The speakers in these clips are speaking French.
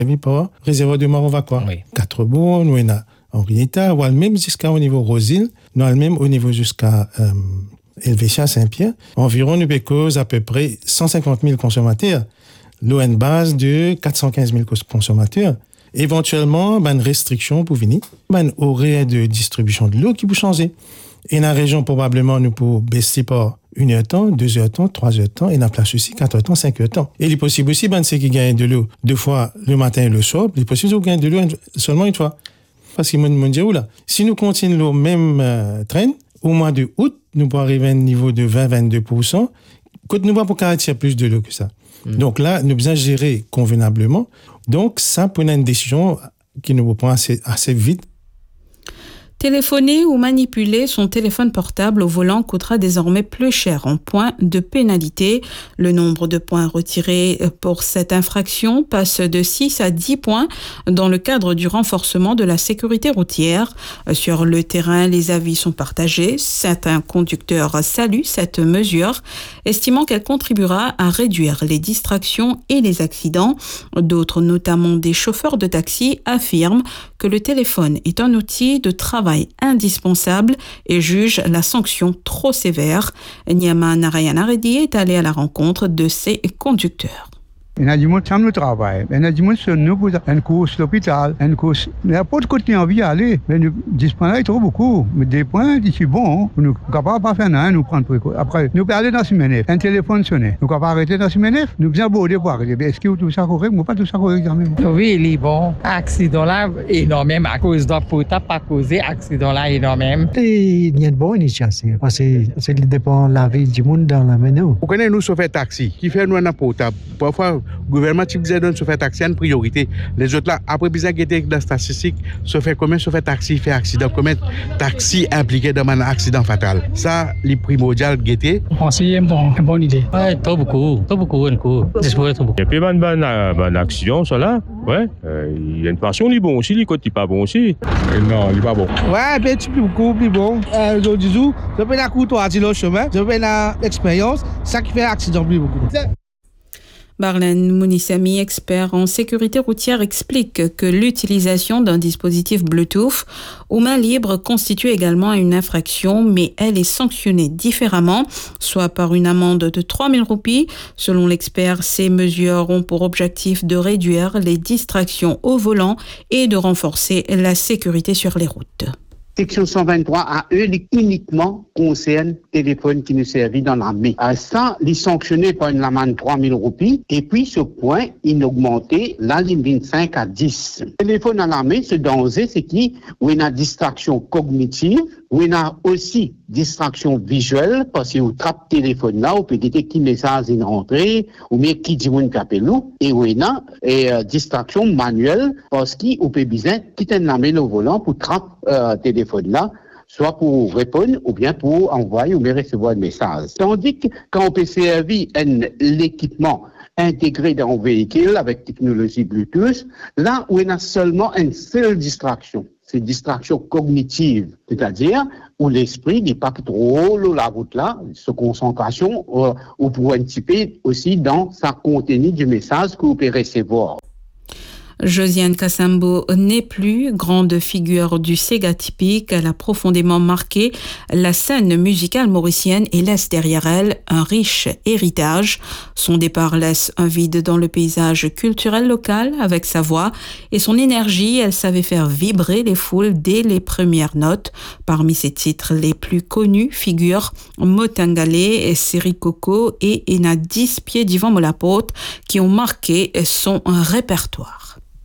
par réservoir de Marovacois. Oui. 4 bornes, nous avons Henrietta, ou même jusqu'à au niveau Rosile, nous avons même au niveau jusqu'à Helvetia Saint-Pierre. Environ, nous avons à peu près 150 000 consommateurs. L'eau a une base de 415 000 consommateurs. Éventuellement, une restriction pour venir, un horaire de distribution de l'eau qui peut changer. Et dans la région, probablement, nous pouvons baisser par 1 heure de temps, 2 heures de temps, 3 heures de temps, et dans la place aussi 4 heures de temps, 5 heures de temps. Et il est possible aussi, c'est qu'ils gagnent de l'eau 2 fois le matin et le soir, il est possible qu'ils gagnent de l'eau seulement 1 fois. Parce que moi, je dis, là, si nous continuons le même train, au mois de août, nous pourrons arriver à un niveau de 20-22%, quand nous ne pouvons pas tirer plus de l'eau que ça. Donc là, nous devons gérer convenablement. Donc, ça, pour une décision qui nous prend assez vite. Téléphoner ou manipuler son téléphone portable au volant coûtera désormais plus cher en points de pénalité. Le nombre de points retirés pour cette infraction passe de 6 à 10 points dans le cadre du renforcement de la sécurité routière. Sur le terrain, les avis sont partagés. Certains conducteurs saluent cette mesure, estimant qu'elle contribuera à réduire les distractions et les accidents. D'autres, notamment des chauffeurs de taxi, affirment que le téléphone est un outil de travail indispensable et juge la sanction trop sévère. Nyama Narayana Reddy est allé à la rencontre de ces conducteurs. Il y a du monde qui le travail. Il y a du monde sur nous pour une course à l'hôpital, une course. N'importe quoi qui a envie d'aller. Mais nous, 10 points là, il trouve beaucoup. Mais des points, c'est bon. Nous ne sommes pas faire rien, nous prendre précaution. Après, nous pouvons aller dans Simenef. Un téléphone sonne. Nous ne pouvons pas arrêter dans Simenef. Nous devons aborder pour arrêter. Est-ce que tout ça correct? Moi, pas tout ça correct quand même. Oui, il est bon. Accident là, énormément. À cause d'un potable, pas causé. Accident là, énormément. Il y a une bonne initiative. Parce que ça dépend de la vie du monde dans la menu. Vous connaissez nous chauffeurs taxi qui fait nous un potable. Parfois, le gouvernement qui disait de chauffeur taxi une priorité. Les autres là, après bizarre qui était dans la statistique, chauffeur combien chauffeur taxi fait accident, combien taxi impliqué dans un accident fatal. Ça, les primordial guetté. C'est une bonne idée. Ouais, trop beaucoup. Disponible trop beaucoup. Il y a plein de accidents, ça là. Ouais. Il y a une passion, il est bon aussi, il est pas bon aussi. Non, il est pas bon. Ouais, ben tu peux beaucoup plus bon. Je dis, je fais la courtoisie le chemin, je fais l'expérience, ça qui fait accident plus beaucoup. Barlen Mounissami, expert en sécurité routière, explique que l'utilisation d'un dispositif Bluetooth aux mains libres constitue également une infraction, mais elle est sanctionnée différemment, soit par une amende de 3 000 roupies. Selon l'expert, ces mesures ont pour objectif de réduire les distractions au volant et de renforcer la sécurité sur les routes. Section 123 à eux uniquement concerne téléphone qui nous servit dans l'armée. Ça, il est sanctionné par une amende de 3 000 roupies. Et puis, ce point, il a augmenté la ligne 25 à 10. Téléphone dans l'armée, ce danger, c'est qu'il y a une distraction cognitive, où il y a aussi distraction visuelle, parce que vous trappez le téléphone là, vous pouvez détecter qui message est rentré, ou bien qui dit vous appelle nous, et où il y a distraction manuelle, parce que vous pouvez bien quitter l'armée le volant pour trapper téléphone là, soit pour répondre ou bien pour envoyer ou bien recevoir un message. Tandis que quand on peut servir l'équipement intégré dans un véhicule avec technologie Bluetooth, là où il y a seulement une seule distraction, c'est distraction cognitive, c'est-à-dire où l'esprit n'est pas trop la route là, sa concentration ou pour anticiper aussi dans sa contenu du message que vous pouvez recevoir. Josiane Kassambo n'est plus grande figure du Sega typique. Elle a profondément marqué la scène musicale mauricienne et laisse derrière elle un riche héritage. Son départ laisse un vide dans le paysage culturel local avec sa voix et son énergie. Elle savait faire vibrer les foules dès les premières notes. Parmi ses titres les plus connus figurent Motangale, Serikoko et Ena 10 pieds d'Ivan Molapote qui ont marqué son répertoire.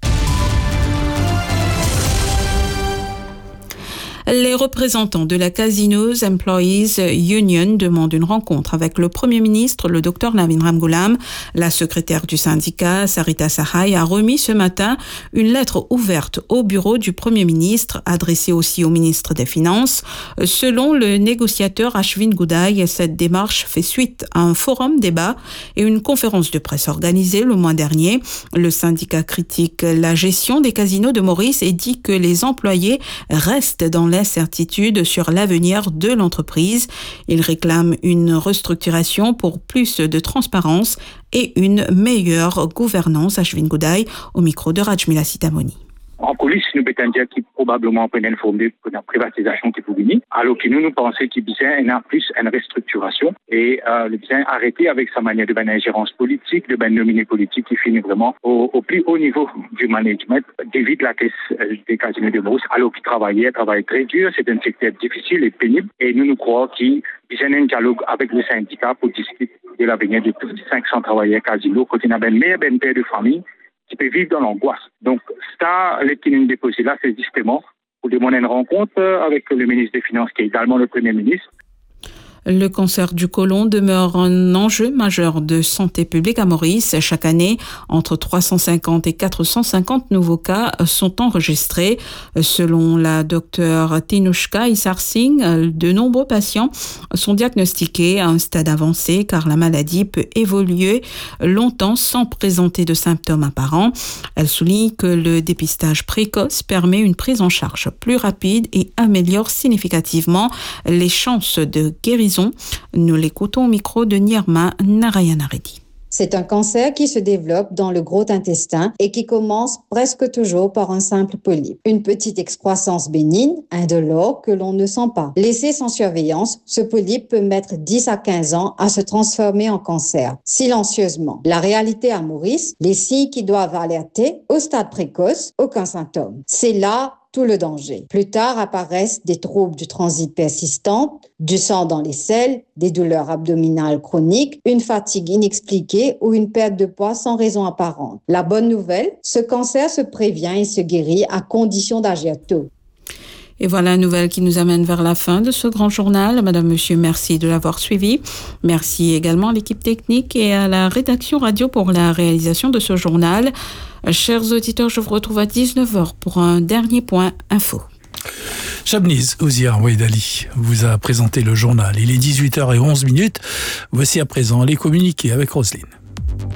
Les représentants de la Casinos Employees Union demandent une rencontre avec le Premier ministre, le Dr Navin Ramgoolam. La secrétaire du syndicat, Sarita Sahai, a remis ce matin une lettre ouverte au bureau du Premier ministre, adressée aussi au ministre des Finances. Selon le négociateur Ashwin Goudaï, cette démarche fait suite à un forum débat et une conférence de presse organisée le mois dernier. Le syndicat critique la gestion des casinos de Maurice et dit que les employés restent dans l'incertitude sur l'avenir de l'entreprise. Ils réclament une restructuration pour plus de transparence et une meilleure gouvernance. Ashwin Goudaï au micro de Rajmila Sitamoni. En coulisses, nous pouvons dire qu'il probablement prenait une forme de privatisation qui pouvait venir, alors que nous pensons qu'il y a plus une restructuration et le bien arrêter avec sa manière de faire une ingérence politique, de nominer politique qui finit vraiment au plus haut niveau du management, d'éviter la caisse des casinos de bourse, alors qu'il travaille très dur, c'est un secteur difficile et pénible et nous croyons qu'il y a un dialogue avec les syndicats pour discuter de l'avenir de tous les 500 travailleurs casinos, côté d'un meilleur père de famille qui peut vivre dans l'angoisse. Donc, ça, les qui nous déposent là, c'est justement pour demander une rencontre avec le ministre des Finances, qui est également le Premier ministre. Le cancer du côlon demeure un enjeu majeur de santé publique à Maurice. Chaque année, entre 350 et 450 nouveaux cas sont enregistrés. Selon la docteure Tinushka Isar Singh, de nombreux patients sont diagnostiqués à un stade avancé car la maladie peut évoluer longtemps sans présenter de symptômes apparents. Elle souligne que le dépistage précoce permet une prise en charge plus rapide et améliore significativement les chances de guérison. Nous l'écoutons au micro de Nirma Narayana Reddy. C'est un cancer qui se développe dans le gros intestin et qui commence presque toujours par un simple polype. Une petite excroissance bénigne, indolore, que l'on ne sent pas. Laissé sans surveillance, ce polype peut mettre 10 à 15 ans à se transformer en cancer, silencieusement. La réalité à Maurice, les signes qui doivent alerter, au stade précoce, aucun symptôme. C'est là tout le danger. Plus tard apparaissent des troubles du transit persistants, du sang dans les selles, des douleurs abdominales chroniques, une fatigue inexpliquée ou une perte de poids sans raison apparente. La bonne nouvelle, ce cancer se prévient et se guérit à condition d'agir tôt. Et voilà la nouvelle qui nous amène vers la fin de ce grand journal. Madame, monsieur, merci de l'avoir suivi. Merci également à l'équipe technique et à la rédaction radio pour la réalisation de ce journal. Chers auditeurs, je vous retrouve à 19h pour un dernier point info. Chabniz Oziar Ouedali vous a présenté le journal. Il est 18h11. Voici à présent les communiqués avec Roselyne.